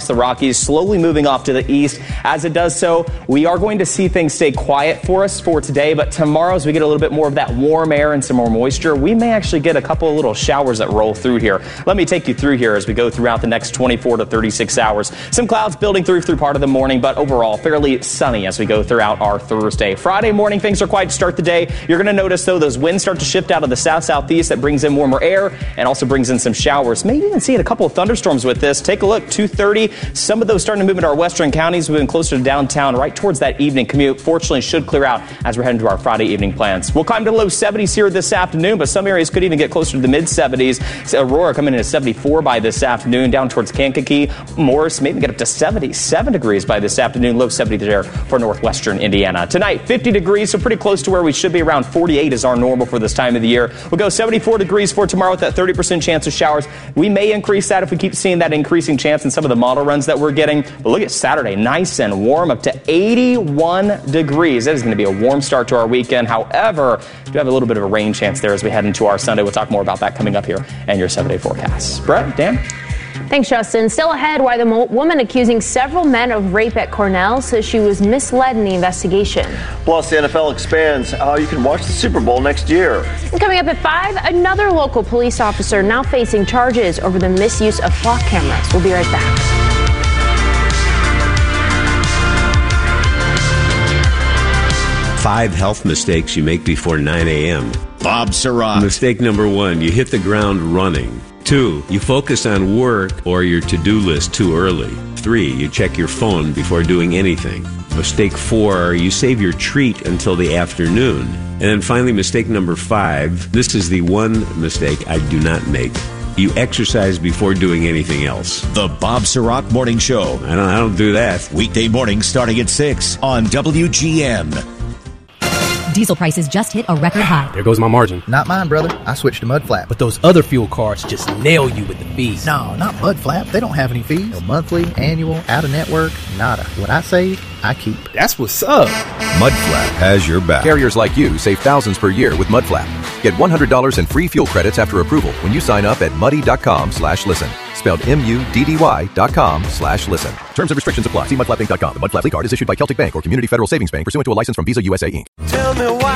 the Rockies, slowly moving off to the east. As it does so, we are going to see things stay quiet for us for today, but tomorrow as we get a little bit more of that warm air and some more moisture, we may actually get a couple of little showers that roll through here. Let me take you through here as we go throughout the next 24 to 36 hours. Some clouds building through part of the morning, but overall fairly sunny as we go throughout our Thursday. Friday morning, things are quiet to start the day. You're going to notice, though, those winds start to shift out of the south-southeast. That brings in warmer air and also brings in some showers. Maybe even seeing a couple of thunderstorms with this. Take a look, 2:30. Some of those starting to move into our western counties, moving closer to downtown right towards that evening commute. Fortunately, should clear out as we're heading to our Friday evening plans. We'll climb to low 70s here this afternoon, but some areas could even get closer to the mid-70s. Aurora coming in at 74 by this afternoon, down towards Kankakee. Morris maybe get up to 77 degrees by this afternoon, low 70 there for northwestern Indiana. Tonight, 50 degrees, so pretty close to where we should be. Around 48 is our normal for this time of the year. We'll go 74 degrees for tomorrow with that 30% chance of showers. We may increase that if we keep seeing that increasing chance in some of the model runs that we're getting. But look at Saturday, nice and warm, up to 81 degrees. That is going to be a warm start to our weekend. However, we do have a little bit of a rain chance there as we head into our Sunday. We'll talk more about that coming up here and your 7-day forecast. Brett, Dan? Thanks, Justin. Still ahead, why the woman accusing several men of rape at Cornell says she was misled in the investigation. Plus, the NFL expands how you can watch the Super Bowl next year. And coming up at 5, another local police officer now facing charges over the misuse of flock cameras. We'll be right back. Five health mistakes you make before 9 a.m. Bob Sirott. Mistake number 1, you hit the ground running. 2, you focus on work or your to-do list too early. 3, you check your phone before doing anything. Mistake 4, you save your treat until the afternoon. And then finally, mistake number 5, this is the one mistake I do not make. You exercise before doing anything else. The Bob Sirott Morning Show. I don't do that. Weekday mornings starting at 6 on WGN. Diesel prices just hit a record high. There goes my margin. Not mine, brother. I switched to Mudflap. But those other fuel cards just nail you with the fees. No, not Mudflap. They don't have any fees. No monthly, annual, out-of-network, nada. What I save, I keep. That's what's up. Mudflap has your back. Carriers like you save thousands per year with Mudflap. Get $100 in free fuel credits after approval when you sign up at muddy.com/listen. Spelled MUDDY.com/listen. Terms and restrictions apply. See mudflapinc.com. The Mudflap card is issued by Celtic Bank or Community Federal Savings Bank pursuant to a license from Visa USA Inc. Tell me why.